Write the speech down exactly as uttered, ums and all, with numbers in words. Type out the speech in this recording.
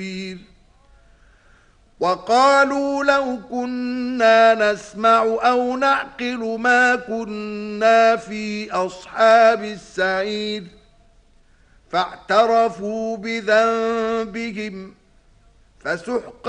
وقالوا لو كنا نسمع أو نعقل ما كنا في أصحاب السعير فاعترفوا بذنبهم فسحقا